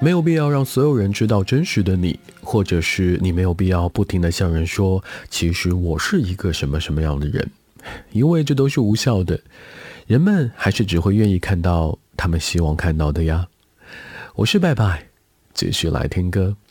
没有必要让所有人知道真实的你，或者是你没有必要不停地向人说，其实我是一个什么什么样的人，因为这都是无效的。人们还是只会愿意看到他们希望看到的呀。我是拜拜，继续来听歌。